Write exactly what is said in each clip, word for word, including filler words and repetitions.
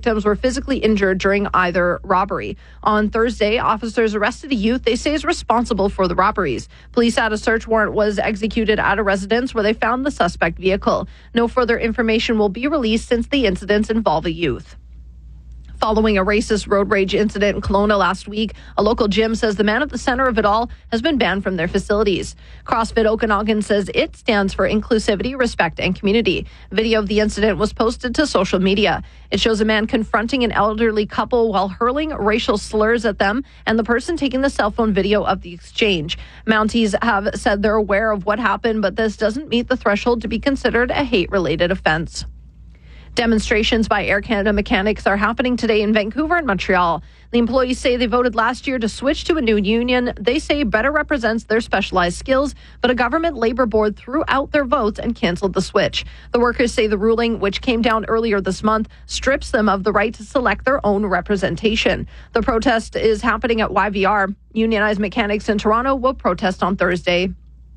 victims were physically injured during either robbery. On Thursday, officers arrested a youth they say is responsible for the robberies. Police said a search warrant was executed at a residence where they found the suspect vehicle. No further information will be released since the incidents involve a youth. Following a racist road rage incident in Kelowna last week, a local gym says the man at the center of it all has been banned from their facilities. CrossFit Okanagan says it stands for inclusivity, respect, and community. Video of the incident was posted to social media. It shows a man confronting an elderly couple while hurling racial slurs at them and the person taking the cell phone video of the exchange. Mounties have said they're aware of what happened, but this doesn't meet the threshold to be considered a hate-related offense. Demonstrations by Air Canada mechanics are happening today in Vancouver and Montreal. The employees say they voted last year to switch to a new union they say better represents their specialized skills, but a government labor board threw out their votes and canceled the switch. The workers say the ruling, which came down earlier this month, strips them of the right to select their own representation. The protest is happening at Y V R. Unionized mechanics in Toronto will protest on Thursday.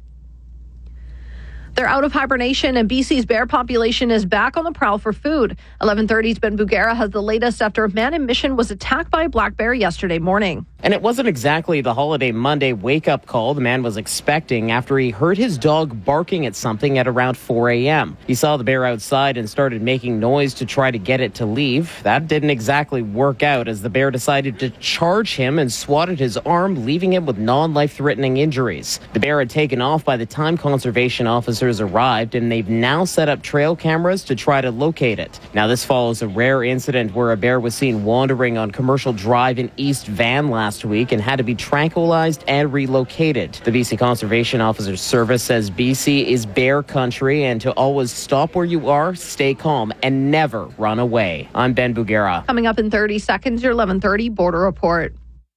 They're out of hibernation, and B C's bear population is back on the prowl for food. eleven thirty's Ben Bugera has the latest after a man in Mission was attacked by a black bear yesterday morning. And it wasn't exactly the holiday Monday wake-up call the man was expecting after he heard his dog barking at something at around four a.m. He saw the bear outside and started making noise to try to get it to leave. That didn't exactly work out as the bear decided to charge him and swatted his arm, leaving him with non-life-threatening injuries. The bear had taken off by the time conservation officers arrived, and they've now set up trail cameras to try to locate it. Now, this follows a rare incident where a bear was seen wandering on Commercial Drive in East Van last week and had to be tranquilized and relocated. The B C Conservation Officers Service says B C is bear country and to always stop where you are, stay calm, and never run away. I'm Ben Bugera. Coming up in thirty seconds, your eleven thirty Border Report.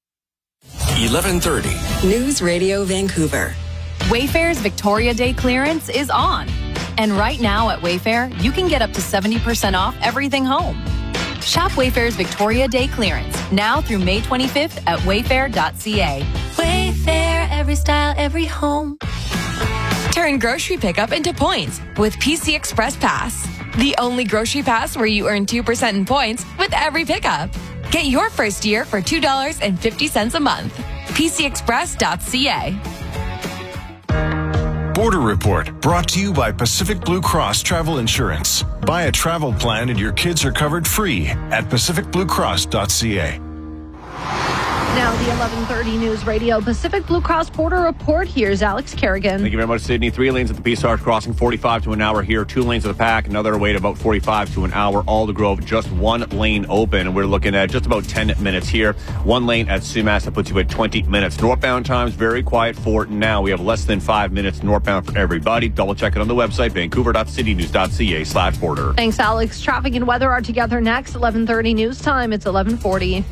eleven thirty News Radio Vancouver. Wayfair's Victoria Day clearance is on. And right now at Wayfair, you can get up to seventy percent off everything home. Shop Wayfair's Victoria Day clearance now through May twenty-fifth at wayfair dot c a. Wayfair, every style, every home. Turn grocery pickup into points with P C Express Pass. The only grocery pass where you earn two percent in points with every pickup. Get your first year for two dollars and fifty cents a month. p c express dot c a. Border Report, brought to you by Pacific Blue Cross Travel Insurance. Buy a travel plan and your kids are covered free at pacific blue cross dot c a. Now, the eleven thirty News Radio Pacific Blue Cross Border Report. Here's Alex Kerrigan. Thank you very much, Sydney. Three lanes at the Peace Arch crossing, forty-five to an hour here. Two lanes of the pack, another wait about forty-five to an hour. Aldergrove, just one lane open. And we're looking at just about ten minutes here. One lane at Sumas that puts you at twenty minutes. Northbound times, very quiet for now. We have less than five minutes northbound for everybody. Double check it on the website, vancouver dot city news dot c a slash border. Thanks, Alex. Traffic and weather are together next. eleven thirty News Time. It's eleven forty.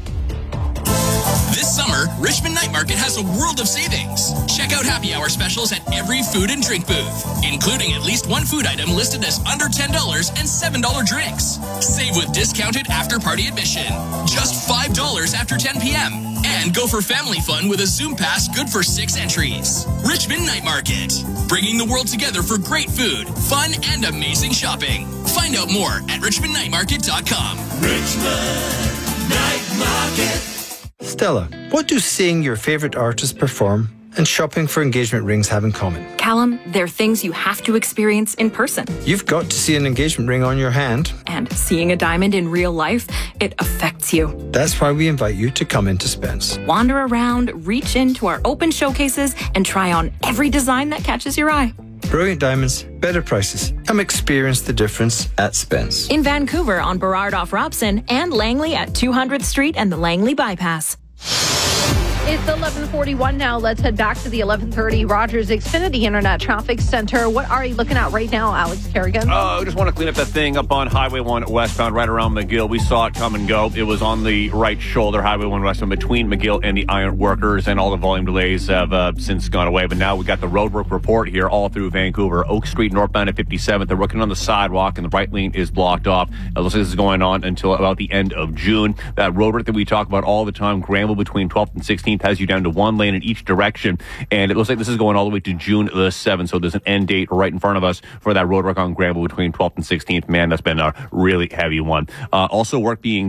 This summer, Richmond Night Market has a world of savings. Check out happy hour specials at every food and drink booth, including at least one food item listed as under ten dollars and seven dollars drinks. Save with discounted after-party admission, just five dollars after ten p.m. And go for family fun with a Zoom Pass good for six entries. Richmond Night Market, bringing the world together for great food, fun, and amazing shopping. Find out more at richmond night market dot com. Richmond Night Market. Stella, what do seeing your favorite artist perform and shopping for engagement rings have in common? Callum, they're things you have to experience in person. You've got to see an engagement ring on your hand. And seeing a diamond in real life, it affects you. That's why we invite you to come into Spence. Wander around, reach into our open showcases, and try on every design that catches your eye. Brilliant diamonds, better prices. Come experience the difference at Spence. In Vancouver on Burrard off Robson and Langley at two hundredth Street and the Langley Bypass. It's eleven forty-one now. Let's head back to the eleven thirty Rogers Xfinity Internet Traffic Center. What are you looking at right now, Alex Kerrigan? Oh, I just want to clean up that thing up on Highway one westbound right around McGill. We saw it come and go. It was on the right shoulder, Highway one westbound between McGill and the Iron Workers, and all the volume delays have uh, since gone away. But now we got the roadwork report here all through Vancouver. Oak Street northbound at fifty-seventh. They're working on the sidewalk, and the right lane is blocked off. It looks like this is going on until about the end of June. That roadwork that we talk about all the time, Granville between twelfth and sixteenth, has you down to one lane in each direction, and it looks like this is going all the way to June the seventh, so there's an end date right in front of us for that road work on Granville between twelfth and sixteenth. Man, that's been a really heavy one. Uh, also work being